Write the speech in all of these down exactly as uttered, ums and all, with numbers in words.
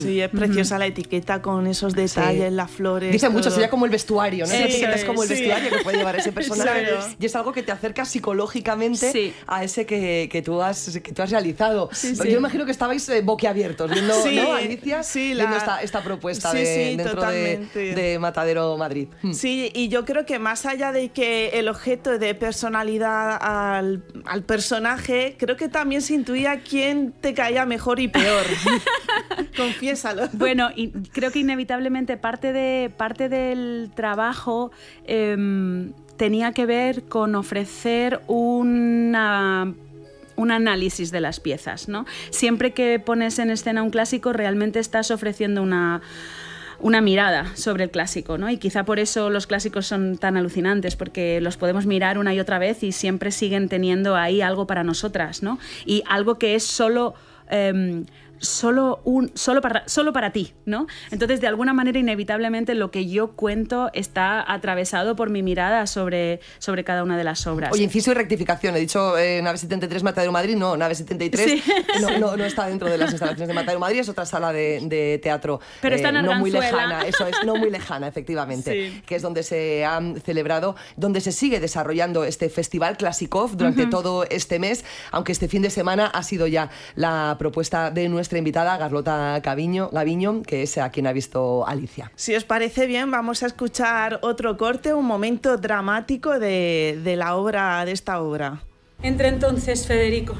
Sí, es preciosa uh-huh. la etiqueta con esos detalles, sí. las flores. Dice mucho, sería como el vestuario, ¿no? Sí, la etiqueta es como el sí. vestuario que puede llevar ese personaje. Claro. Y es algo que te acerca psicológicamente sí. a ese que, que, tú has, que tú has realizado. Sí, Yo sí. imagino que estabais eh, boquiabiertos viendo, sí, ¿no, Alicia? Sí, viendo la... esta, esta propuesta sí, de, sí, dentro de, de Matadero Madrid. Sí, y yo creo que más allá de que el objeto dé personalidad al, al personaje, creo que también se intuía quién te caía mejor y peor. Confiésalo. Bueno, y creo que inevitablemente parte, de, parte del trabajo eh, tenía que ver con ofrecer una... un análisis de las piezas, ¿no? Siempre que pones en escena un clásico, realmente estás ofreciendo una... una mirada sobre el clásico, ¿no? Y quizá por eso los clásicos son tan alucinantes, porque los podemos mirar una y otra vez y siempre siguen teniendo ahí algo para nosotras, ¿no? Y algo que es solo... Eh, Solo, un, solo, para, solo para ti, ¿no? Entonces, de alguna manera, inevitablemente, lo que yo cuento está atravesado por mi mirada sobre, sobre cada una de las obras. Oye, inciso y rectificación. He dicho eh, Nave setenta y tres, Matadero Madrid. No, Nave setenta y tres sí. no, no, no está dentro de las instalaciones de Matadero Madrid, es otra sala de, de teatro. Pero está en eh, no muy Arganzuela. lejana, eso es, no muy lejana, efectivamente, sí. que es donde se han celebrado, donde se sigue desarrollando este festival Klasikov durante uh-huh. todo este mes, aunque este fin de semana ha sido ya la propuesta de nuestra invitada, Carlota Gaviño, Gaviño, que es a quien ha visto Alicia. Si os parece bien, vamos a escuchar otro corte, un momento dramático de, de la obra, de esta obra. Entra entonces Federico.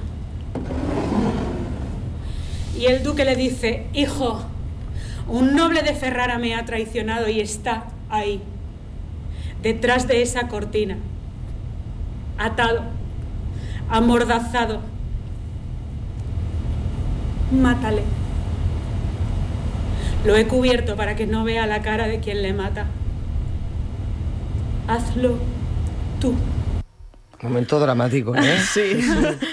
Y el duque le dice: hijo, un noble de Ferrara me ha traicionado y está ahí, detrás de esa cortina, atado, amordazado. Mátale. Lo he cubierto para que no vea la cara de quien le mata. Hazlo tú. Momento dramático, ¿eh? Sí.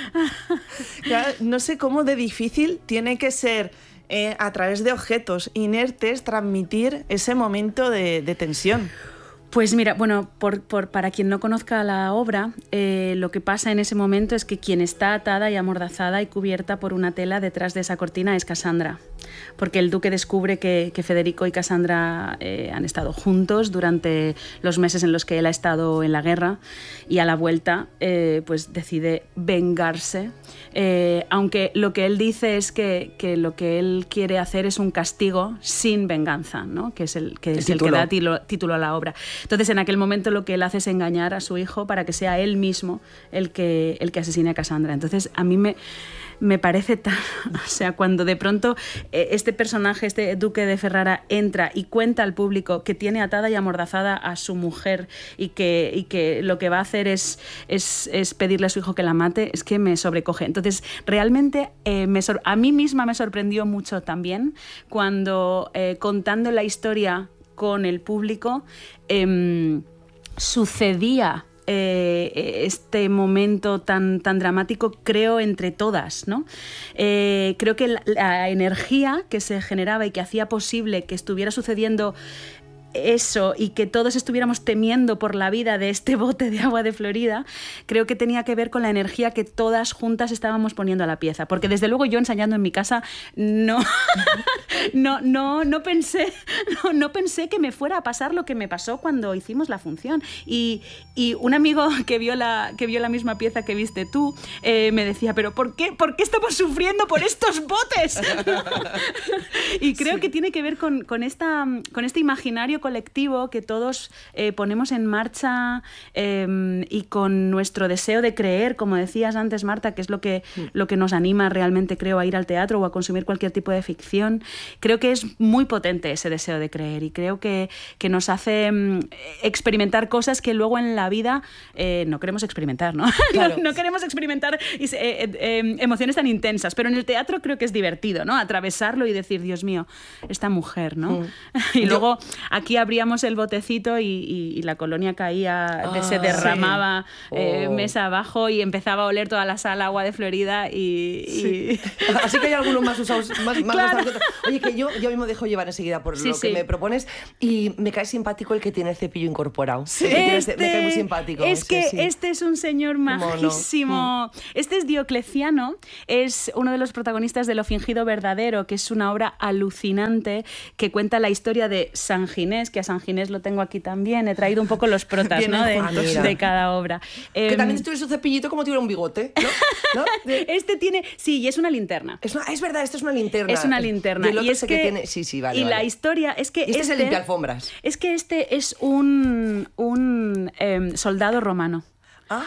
Claro, no sé cómo de difícil tiene que ser eh, a través de objetos inertes transmitir ese momento de, de tensión. Pues mira, bueno, por, por, para quien no conozca la obra, eh, lo que pasa en ese momento es que quien está atada y amordazada y cubierta por una tela detrás de esa cortina es Cassandra, porque el duque descubre que, que Federico y Cassandra eh, han estado juntos durante los meses en los que él ha estado en la guerra, y a la vuelta eh, pues decide vengarse, eh, aunque lo que él dice es que, que lo que él quiere hacer es un castigo sin venganza, ¿no? Que es el que, es el que da título, título a la obra. Entonces, en aquel momento lo que él hace es engañar a su hijo para que sea él mismo el que, el que asesine a Cassandra. Entonces, a mí me, me parece tan... O sea, cuando de pronto eh, este personaje, este duque de Ferrara, entra y cuenta al público que tiene atada y amordazada a su mujer y que, y que lo que va a hacer es, es, es pedirle a su hijo que la mate, es que me sobrecoge. Entonces, realmente eh, me sor- a mí misma me sorprendió mucho también cuando, eh, contando la historia con el público, eh, sucedía eh, este momento tan, tan dramático, creo, entre todas, ¿no? Eh, creo que la, la energía que se generaba y que hacía posible que estuviera sucediendo eso y que todos estuviéramos temiendo por la vida de este bote de agua de Florida, creo que tenía que ver con la energía que todas juntas estábamos poniendo a la pieza, porque desde luego yo ensayando en mi casa no no, no, no pensé no, no pensé que me fuera a pasar lo que me pasó cuando hicimos la función, y, y un amigo que vio la, que vio la misma pieza que viste tú eh, me decía, pero ¿por qué, ¿por qué estamos sufriendo por estos botes? Y creo sí. que tiene que ver con, con, esta, con este imaginario colectivo que todos eh, ponemos en marcha, eh, y con nuestro deseo de creer, como decías antes, Marta, que es lo que, mm. lo que nos anima realmente, creo, a ir al teatro o a consumir cualquier tipo de ficción. Creo que es muy potente ese deseo de creer, y creo que, que nos hace mm, experimentar cosas que luego en la vida eh, no queremos experimentar, ¿no? Claro. no, no queremos experimentar eh, eh, eh, emociones tan intensas, pero en el teatro creo que es divertido, ¿no? Atravesarlo y decir, Dios mío, esta mujer, ¿no? Mm. Y luego, aquí aquí abríamos el botecito y, y, y la colonia caía, ah, se derramaba sí. eh, oh. mesa abajo y empezaba a oler toda la sala agua de Florida y... Sí. y... Así que hay algunos más usados, más, más claro. gastados. Oye, que yo, yo mismo dejo llevar enseguida por sí, lo sí. que me propones y me cae simpático el que tiene el cepillo incorporado. Sí. Este, me cae muy simpático. Es que sí, sí. este es un señor majísimo. No? Este es Diocleciano, es uno de los protagonistas de Lo fingido verdadero, que es una obra alucinante que cuenta la historia de San Ginés, que a San Ginés lo tengo aquí también, he traído un poco los protas ¿no? de, de cada obra. Que um, también tiene su cepillito como tiene un bigote, ¿no? ¿No? Este tiene, sí, y es una linterna. Es, una, es verdad, esto es una linterna. Es una linterna. Y, y es que, que tiene, sí, sí, vale, y vale. la historia es que este, este es el limpia alfombras. Es que este es un, un eh, soldado romano. Ah,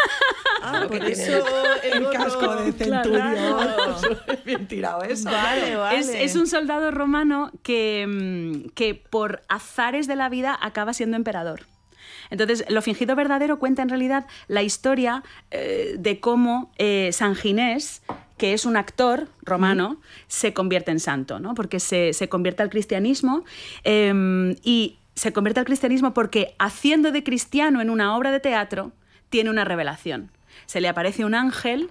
ah por eso el, el casco de centurión. Claro. Bien tirado eso. Vale, vale. Es, es un soldado romano que, que por azares de la vida acaba siendo emperador. Entonces, Lo fingido verdadero cuenta en realidad la historia eh, de cómo eh, San Ginés, que es un actor romano, mm. se convierte en santo, ¿no? Porque se, se convierte al cristianismo eh, y se convierte al cristianismo porque haciendo de cristiano en una obra de teatro tiene una revelación. Se le aparece un ángel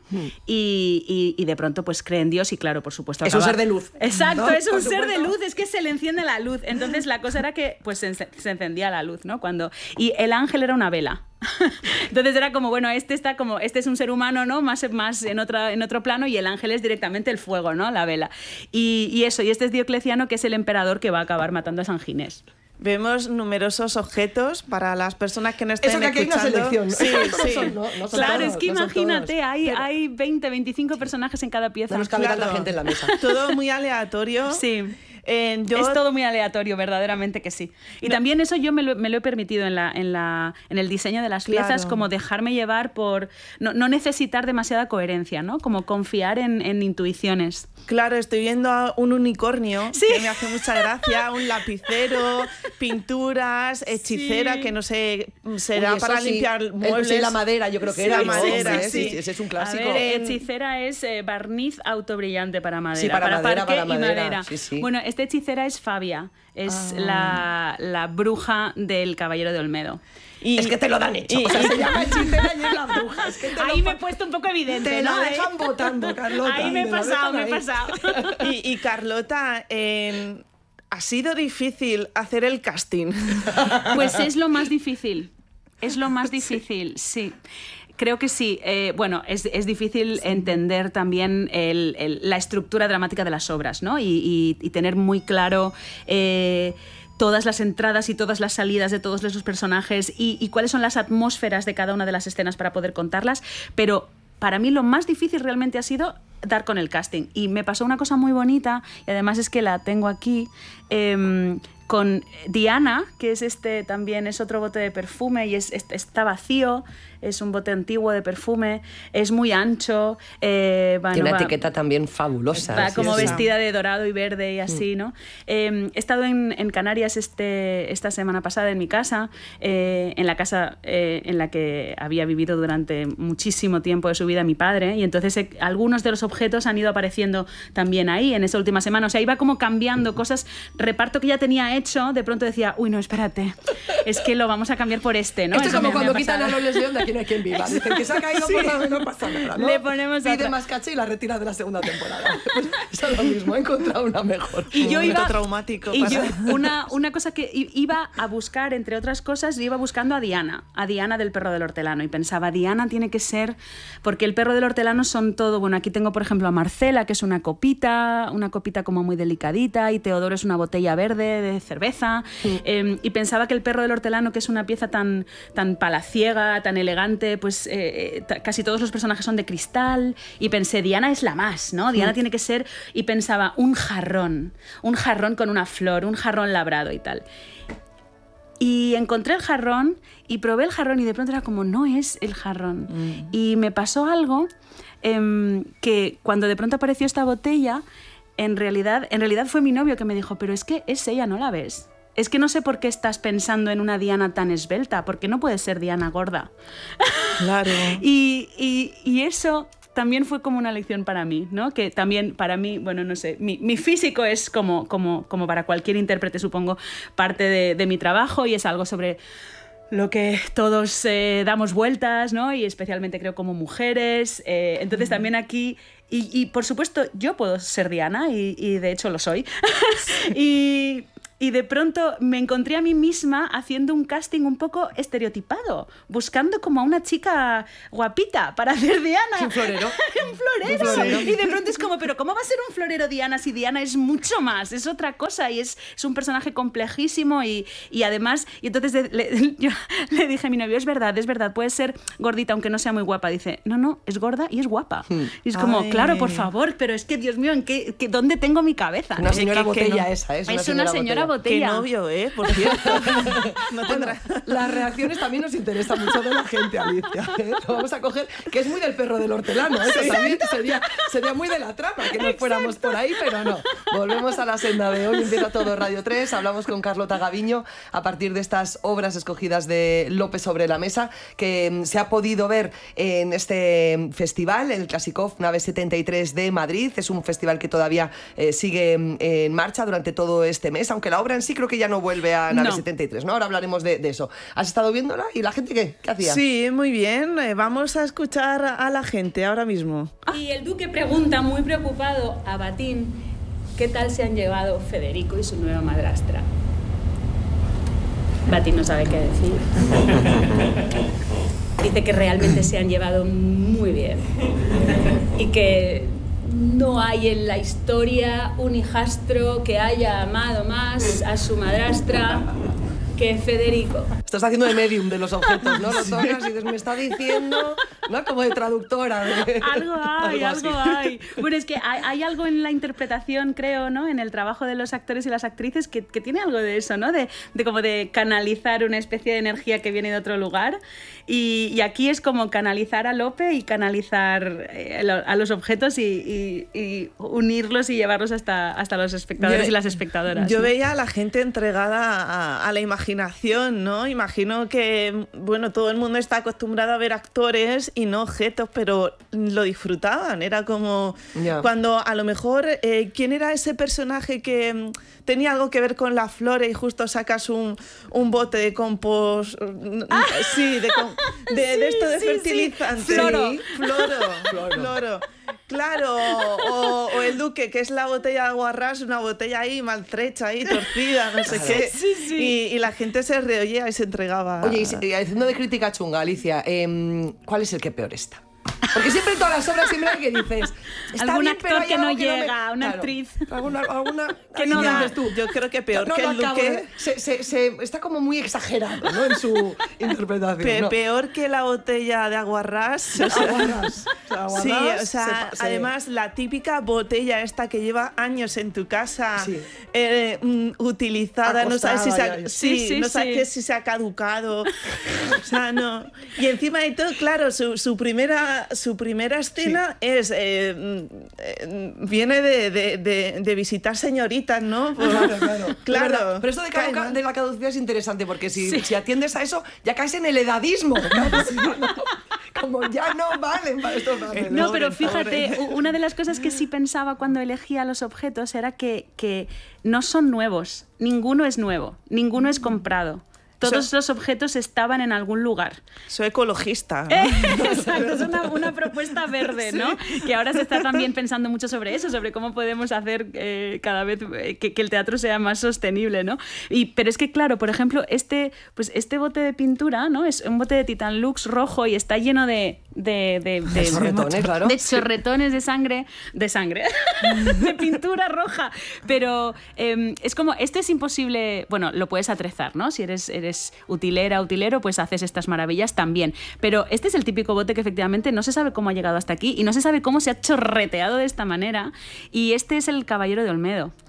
y, y, y de pronto pues cree en Dios y claro, por supuesto es acaba... un ser de luz. Exacto, ¿no? es un por ser supuesto. de luz, es que se le enciende la luz. Entonces la cosa era que pues se, se encendía la luz, ¿no? Cuando... Y el ángel era una vela. Entonces era como, bueno, este está como, este es un ser humano, ¿no? Más, más en, otra, en otro plano y el ángel es directamente el fuego, ¿no? La vela. Y, y eso, y este es Diocleciano, que es el emperador que va a acabar matando a San Ginés. Vemos numerosos objetos para las personas que no estén Eso que aquí escuchando. Hay una selección. Sí, sí. No son, no, no son claro, todos, es que no imagínate, hay, Pero... hay veinte, veinticinco personajes en cada pieza. No nos cabe claro. tanta gente en la mesa. Todo muy aleatorio. Sí. Eh, yo... Es todo muy aleatorio, verdaderamente que sí. Y no. también eso yo me lo, me lo he permitido en, la, en, la, en el diseño de las piezas, claro. como dejarme llevar por... No, no necesitar demasiada coherencia, ¿no? Como confiar en, en intuiciones. Claro, estoy viendo a un unicornio, ¿Sí? que me hace mucha gracia, un lapicero, pinturas, hechicera, sí. que no sé, será Uy, para sí. limpiar muebles. Sí, la madera, yo creo que sí, era. La madera, sí, sí. sí, ese es un clásico. A ver, hechicera es eh, barniz autobrillante para madera, sí, para, para madera, parque para madera. y madera. Sí, sí. Bueno, esta hechicera es Fabia, es ah. la, la bruja del Caballero de Olmedo. Y, es que te lo dan hecho. Y, o sea, y, se llama hechicera y es la bruja. Es que te ahí lo... me he puesto un poco evidente, te ¿no? la dejan votando, Carlota. Ahí me he pasado, me he pasado. Y, y Carlota, eh, ¿ha sido difícil hacer el casting? Pues es lo más difícil. Es lo más difícil, sí. Creo que sí. Eh, bueno, es, es difícil sí. entender también el, el, la estructura dramática de las obras, ¿no? Y, y, y tener muy claro... Eh, todas las entradas y todas las salidas de todos esos personajes y, y cuáles son las atmósferas de cada una de las escenas para poder contarlas, pero para mí lo más difícil realmente ha sido dar con el casting. Y me pasó una cosa muy bonita, y además es que la tengo aquí, eh, con Diana, que es este también es otro bote de perfume y es, es, está vacío, es un bote antiguo de perfume, es muy ancho. Eh, bueno, Tiene una va, etiqueta también fabulosa. Va sí, como sí. vestida de dorado y verde y así, ¿no? Eh, he estado en, en Canarias este, esta semana pasada en mi casa, eh, en la casa eh, en la que había vivido durante muchísimo tiempo de su vida mi padre, y entonces eh, algunos de los objetos han ido apareciendo también ahí en esa última semana. O sea, iba como cambiando cosas, reparto que ya tenía hecho, de pronto decía, uy, no, espérate, es que lo vamos a cambiar por este, ¿no? Esto Eso es como me, cuando me quitan a Loles León de Aquí no hay quien viva. Dicen que se ha caído, sí. por la no pasa nada, ¿no? Le ponemos Pide otra. más caché y la retira de la segunda temporada. Pues eso es lo mismo, he encontrado una mejor. Y yo iba, traumático y para... yo, una, una cosa que iba a buscar, entre otras cosas, iba buscando a Diana, a Diana del perro del hortelano, y pensaba, Diana tiene que ser, porque el perro del hortelano son todo, bueno, aquí tengo por ejemplo a Marcela, que es una copita, una copita como muy delicadita, y Teodoro es una botella verde de cerveza, sí. eh, y pensaba que el perro del hortelano, que es una pieza tan, tan palaciega, tan elegante, pues eh, eh, casi todos los personajes son de cristal, y pensé, Diana es la más, ¿no? Diana sí. tiene que ser, y pensaba, un jarrón, un jarrón con una flor, un jarrón labrado y tal. Y encontré el jarrón y probé el jarrón y de pronto era como, no es el jarrón. Mm. Y me pasó algo eh, que cuando de pronto apareció esta botella, en realidad, en realidad fue mi novio que me dijo, pero es que es ella, ¿no la ves? Es que no sé por qué estás pensando en una Diana tan esbelta, porque no puede ser Diana gorda. Claro. y, y, y eso... también fue como una lección para mí, ¿no? Que también para mí, bueno, no sé, mi, mi físico es como, como, como para cualquier intérprete, supongo, parte de, de mi trabajo y es algo sobre lo que todos eh, damos vueltas, ¿no? Y especialmente creo como mujeres. Eh, entonces también aquí... Y, y por supuesto yo puedo ser Diana y, y de hecho lo soy. y... Y de pronto me encontré a mí misma haciendo un casting un poco estereotipado, buscando como a una chica guapita para hacer Diana. Un florero. un, florero. un florero. Y de pronto es como, pero ¿cómo va a ser un florero Diana si Diana es mucho más? Es otra cosa y es, es un personaje complejísimo y, y además... Y entonces le, le, yo le dije a mi novio, es verdad, es verdad, puede ser gordita aunque no sea muy guapa. Dice, no, no, es gorda y es guapa. Hmm. Y es como, Ay. claro, por favor, pero es que, Dios mío, ¿en qué, qué, ¿dónde tengo mi cabeza? Una señora que, botella que no, esa, es una una señora, señora señora botella. Qué novio, ¿eh? Por cierto. No tendrá... Bueno, las reacciones también nos interesan mucho de la gente, Alicia, ¿eh? Lo vamos a coger, que es muy del perro del hortelano. Eso sí, también sería, sería muy de la trama, que nos fuéramos Exacto. por ahí, pero no. Volvemos a la senda de hoy. Empieza todo Radio tres. Hablamos con Carlota Gaviño a partir de estas obras escogidas de Lope sobre la mesa, que se ha podido ver en este festival, el Clasicov Nave setenta y tres de Madrid. Es un festival que todavía eh, sigue en marcha durante todo este mes, aunque la obra en sí creo que ya no vuelve a Nave no. setenta y tres, ¿no? Ahora hablaremos de, de eso. ¿Has estado viéndola? ¿Y la gente qué? ¿Qué hacía? Sí, muy bien. Eh, vamos a escuchar a la gente ahora mismo. Y el duque pregunta, muy preocupado, a Batín, ¿qué tal se han llevado Federico y su nueva madrastra? Batín no sabe qué decir. Dice que realmente se han llevado muy bien y que no hay en la historia un hijastro que haya amado más a su madrastra que Federico. Estás haciendo de medium de los objetos, ¿no? Lo tocas y dices, me está diciendo, ¿no? Como de traductora. De... Algo hay, algo, algo hay. Bueno, es que hay, hay algo en la interpretación, creo, ¿no? En el trabajo de los actores y las actrices que, que tiene algo de eso, ¿no? De, de como de canalizar una especie de energía que viene de otro lugar. Y, y aquí es como canalizar a Lope y canalizar eh, a los objetos y, y, y unirlos y llevarlos hasta, hasta los espectadores yo, y las espectadoras. Yo ¿no? veía a la gente entregada a, a la imaginación, ¿no? Imagino que, bueno, todo el mundo está acostumbrado a ver actores y no objetos, pero lo disfrutaban. Era como yeah. cuando a lo mejor, eh, ¿quién era ese personaje que tenía algo que ver con las flores y justo sacas un, un bote de compost? Ah. Sí, de, de, sí, de esto de sí, fertilizante. Sí. Floro. Sí, floro. Floro. Floro. Claro, o, o el duque, que es la botella de aguarrás, una botella ahí maltrecha, ahí torcida, no sé qué. Sí, sí. Y, y la gente se reoía y se entregaba. Oye, y, y haciendo de crítica chunga, Alicia, eh, ¿cuál es el que peor está? Porque siempre en todas las obras siempre hay que dices está algún bien, actor pero que no que llega, no me... una claro, actriz alguna, alguna... que no ya, dices tú. Yo creo que peor no, que no, el duque acabo, se, se, se, está como muy exagerado, ¿no? En su interpretación. Pe ¿no? Peor que la botella de aguarrás. O sea, aguarrás. O sea, aguarrás sí, o sea, se, además se... la típica botella esta que lleva años en tu casa, sí. eh, mm, utilizada, acostada, no sabes si se ha, sí, sí, sí, no sabes sí. si se ha caducado. O sea, no. Y encima de todo, claro, su, su primera su primera escena sí. es eh, eh, viene de, de, de, de visitar señoritas, ¿no? Pues, claro, claro. claro. Pero esto de, caduca, de la caducidad es interesante porque si, sí. si atiendes a eso ya caes en el edadismo. Claro, sí, ¿no? Como ya no valen para estos papeles. No, pero fíjate, una de las cosas que sí pensaba cuando elegía los objetos era que, que no son nuevos, ninguno es nuevo, ninguno es comprado. Todos so, los objetos estaban en algún lugar. Soy ecologista. ¿Eh? Exacto, es una, una propuesta verde, ¿no? Sí. Que ahora se está también pensando mucho sobre eso, sobre cómo podemos hacer eh, cada vez eh, que, que el teatro sea más sostenible, ¿no? Y, pero es que, claro, por ejemplo, este, pues este bote de pintura, ¿no? Es un bote de Titan Lux rojo y está lleno de... De, de, de, de chorretones, claro. De chorretones de sangre, de sangre, de pintura roja. Pero eh, es como, este es imposible, bueno, lo puedes atrezar, ¿no? Si eres, eres utilera, utilero, pues haces estas maravillas también. Pero este es el típico bote que efectivamente no se sabe cómo ha llegado hasta aquí y no se sabe cómo se ha chorreteado de esta manera. Y este es el Caballero de Olmedo.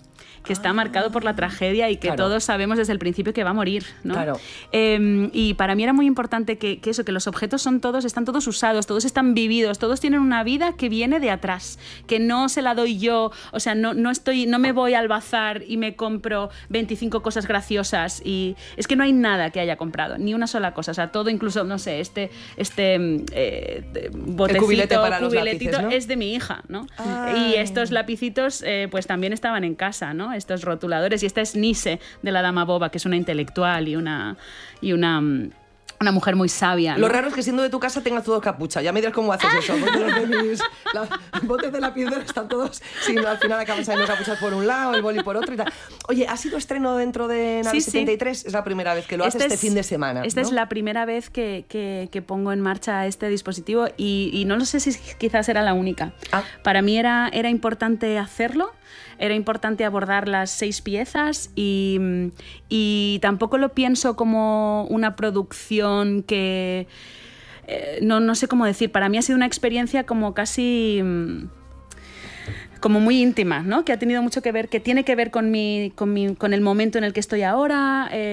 que está marcado por la tragedia y que Claro. todos sabemos desde el principio que va a morir, ¿no? Claro. Eh, y para mí era muy importante que, que eso, que los objetos son todos, están todos usados, todos están vividos, todos tienen una vida que viene de atrás, que no se la doy yo, o sea, no, no estoy, no me voy al bazar y me compro veinticinco cosas graciosas, y es que no hay nada que haya comprado, ni una sola cosa, o sea, todo, incluso, no sé, este, este eh, botecito, cubilete para los cubiletito, lápices, ¿no? es de mi hija, ¿no? Ay. Y estos lapicitos, eh, pues también estaban en casa, ¿no? Estos rotuladores, y esta es Nise, de la Dama Boba, que es una intelectual y una, y una, una mujer muy sabia, ¿no? Lo raro es que siendo de tu casa tengas todo capucha. Ya me dirás cómo haces eso. Porque los de mis la- botes de la piedra están todos... Sí, no, al final acaban saliendo capuchas por un lado, el boli por otro y tal. Oye, ¿ha sido estreno dentro de Nave Sí, sí. setenta y tres? Es la primera vez que lo haces Este este es- fin de semana, Esta ¿no? es la primera vez que, que- que pongo en marcha este dispositivo, y, y no lo sé si quizás era la única. Ah. Para mí era, era importante hacerlo, era importante abordar las seis piezas, y, y tampoco lo pienso como una producción que... eh, no, no sé cómo decir, para mí ha sido una experiencia como casi... mm, como muy íntima, ¿no? Que ha tenido mucho que ver, que tiene que ver con, mi, con, mi, con el momento en el que estoy ahora. Eh,